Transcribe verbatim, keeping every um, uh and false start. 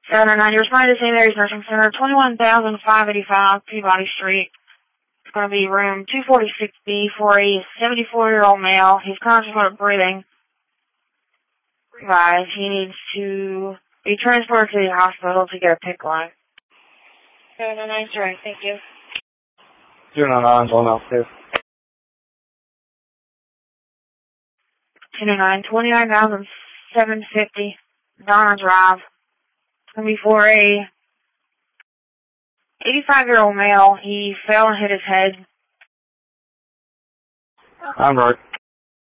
seven oh nine, you're responding to Saint Mary's Nursing Center, twenty-one thousand five hundred eighty-five Peabody Street. It's going to be room two forty-six B for a seventy-four-year-old male. He's conscious of breathing. Advise he needs to be transported to the hospital to get a PICC line. seven oh nine, sorry, thank you. zero nine, one out there. ten oh nine, twenty-nine thousand seven hundred fifty Donna Drive. It's going to be for a eighty-five-year-old male. He fell and hit his head. I'm right.